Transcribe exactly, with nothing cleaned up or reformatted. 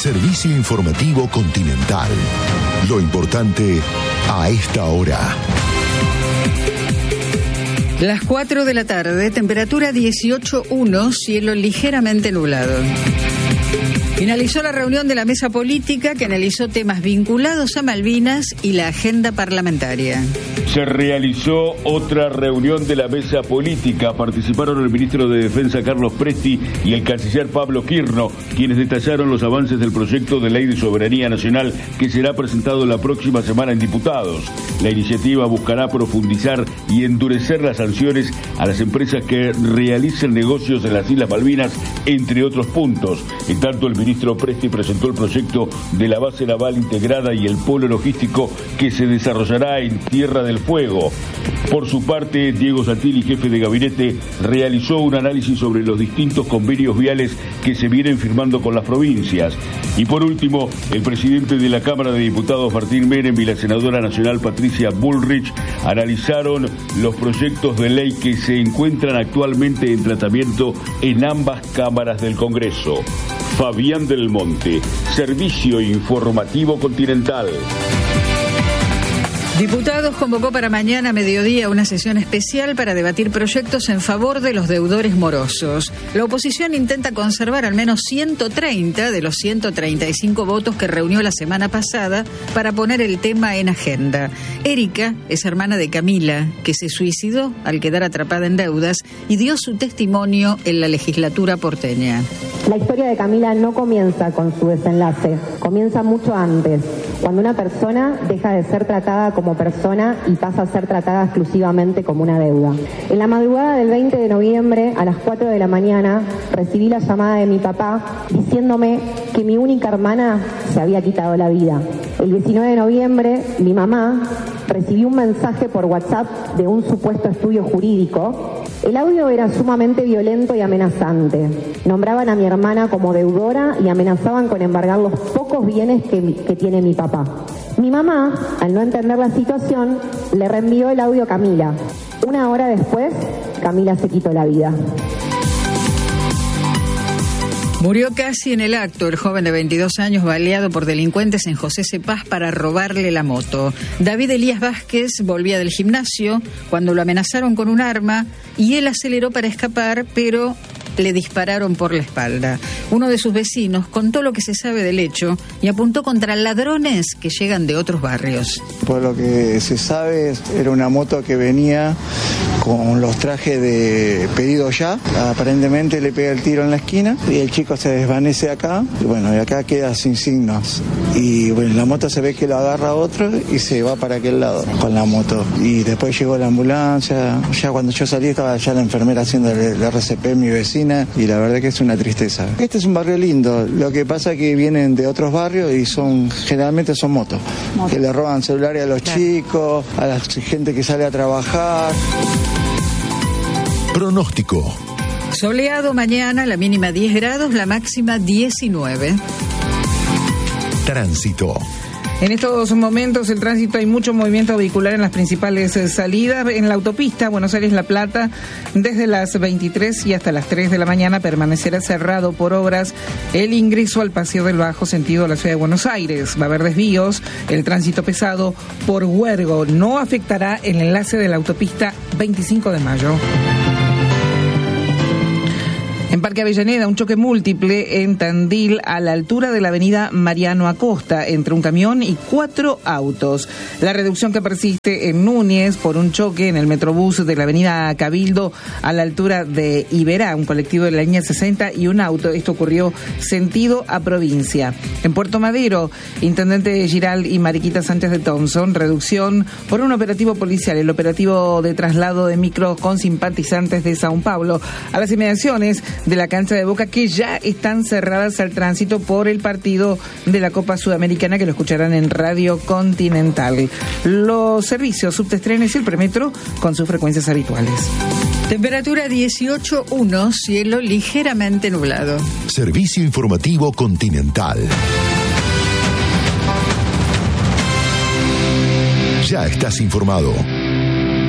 Servicio Informativo Continental. Lo importante a esta hora. Las cuatro de la tarde, temperatura dieciocho punto uno, cielo ligeramente nublado. Finalizó la reunión de la mesa política que analizó temas vinculados a Malvinas y la agenda parlamentaria. Se realizó otra reunión de la mesa política. Participaron el ministro de Defensa Carlos Presti y el canciller Pablo Quirno, quienes detallaron los avances del proyecto de ley de soberanía nacional que será presentado la próxima semana en diputados. La iniciativa buscará profundizar y endurecer las sanciones a las empresas que realicen negocios en las Islas Malvinas, entre otros puntos. En tanto, el ministro Presti presentó el proyecto de la base naval integrada y el polo logístico que se desarrollará en Tierra del Fuego. Por su parte, Diego Santilli, jefe de gabinete, realizó un análisis sobre los distintos convenios viales que se vienen firmando con las provincias. Y por último, el presidente de la Cámara de Diputados, Martín Menem, y la senadora nacional, Patricia Bullrich, analizaron los proyectos de ley que se encuentran actualmente en tratamiento en ambas cámaras del Congreso. Fabián del Monte, Servicio Informativo Continental. Diputados convocó para mañana a mediodía una sesión especial para debatir proyectos en favor de los deudores morosos. La oposición intenta conservar al menos ciento treinta de los ciento treinta y cinco votos que reunió la semana pasada para poner el tema en agenda. Erika es hermana de Camila, que se suicidó al quedar atrapada en deudas y dio su testimonio en la legislatura porteña. La historia de Camila no comienza con su desenlace, comienza mucho antes, cuando una persona deja de ser tratada como persona y pasa a ser tratada exclusivamente como una deuda. En la madrugada del veinte de noviembre, a las cuatro de la mañana, recibí la llamada de mi papá diciéndome que mi única hermana se había quitado la vida. El diecinueve de noviembre, mi mamá recibió un mensaje por WhatsApp de un supuesto estudio jurídico. El audio era sumamente violento y amenazante. Nombraban a mi hermana como deudora y amenazaban con embargar los pocos bienes que, que tiene mi papá. Mi mamá, al no entender la situación, le reenvió el audio a Camila. Una hora después, Camila se quitó la vida. Murió casi en el acto el joven de veintidós años baleado por delincuentes en José Cepaz para robarle la moto. David Elías Vázquez volvía del gimnasio cuando lo amenazaron con un arma y él aceleró para escapar, pero le dispararon por la espalda. Uno de sus vecinos contó lo que se sabe del hecho y apuntó contra ladrones que llegan de otros barrios. Por lo que se sabe, era una moto que venía con los trajes de pedido ya. Aparentemente le pega el tiro en la esquina y el chico se desvanece acá. Y bueno, y acá queda sin signos. Y bueno, la moto se ve que lo agarra otro y se va para aquel lado con la moto. Y después llegó la ambulancia. Ya cuando yo salí estaba ya la enfermera haciendo el R C P, mi vecina. Y la verdad que es una tristeza. Este es un barrio lindo, lo que pasa es que vienen de otros barrios y son generalmente son motos, motos. Que le roban celulares a los claro. chicos, a la gente que sale a trabajar. Pronóstico. Soleado mañana, la mínima diez grados, la máxima diecinueve. Tránsito. En estos momentos el tránsito, hay mucho movimiento vehicular en las principales salidas. En la autopista Buenos Aires-La Plata, desde las veintitrés y hasta las tres de la mañana permanecerá cerrado por obras el ingreso al Paseo del Bajo sentido a la ciudad de Buenos Aires. Va a haber desvíos. El tránsito pesado por Huergo no afectará el enlace de la autopista veinticinco de mayo. En Parque Avellaneda, un choque múltiple en Tandil a la altura de la avenida Mariano Acosta entre un camión y cuatro autos. La reducción que persiste en Núñez por un choque en el Metrobús de la avenida Cabildo a la altura de Iberá, un colectivo de la línea sesenta y un auto. Esto ocurrió sentido a provincia. En Puerto Madero, intendente Giral y Mariquita Sánchez de Thompson, reducción por un operativo policial, el operativo de traslado de micros con simpatizantes de Sao Paulo a las inmediaciones de la cancha de Boca, que ya están cerradas al tránsito por el partido de la Copa Sudamericana, que lo escucharán en Radio Continental. Los servicios subtestrenes y el premetro con sus frecuencias habituales. Temperatura dieciocho punto uno, cielo ligeramente nublado. Servicio Informativo Continental. Ya estás informado.